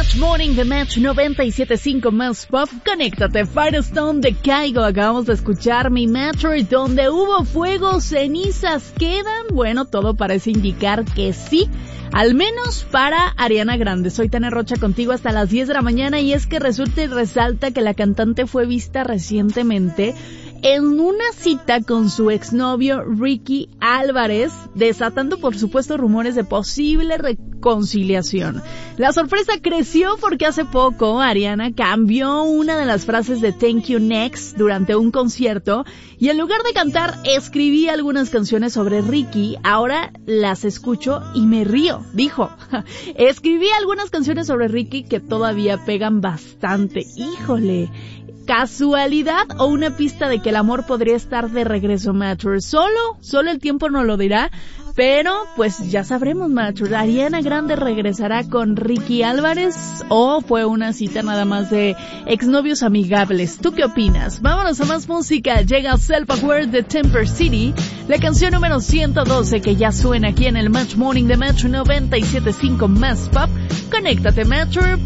Match Morning de Match 97.5 más pop. Conéctate, Firestone de Kygo. Acabamos de escuchar Mi Metroid, donde hubo fuego, cenizas quedan. Bueno, todo parece indicar que sí. Al menos para Ariana Grande. Soy Tania Rocha contigo hasta las 10 de la mañana y es que resulta y resalta que la cantante fue vista recientemente en una cita con su exnovio Ricky Álvarez, desatando por supuesto rumores de posible reconciliación. La sorpresa creció porque hace poco Ariana cambió una de las frases de Thank You Next durante un concierto y en lugar de cantar escribí algunas canciones sobre Ricky, ahora las escucho y me río, dijo. Escribí algunas canciones sobre Ricky que todavía pegan bastante, híjole. ¿Casualidad o una pista de que el amor podría estar de regreso, Mature? Solo el tiempo nos lo dirá, pero pues ya sabremos, Mature. ¿Ariana Grande regresará con Ricky Álvarez o fue una cita nada más de exnovios amigables? ¿Tú qué opinas? Vámonos a más música. Llega Self Aware de Temper City, la canción número 112 que ya suena aquí en el Match Morning de Match 97.5 más pop. Conéctate, Mature,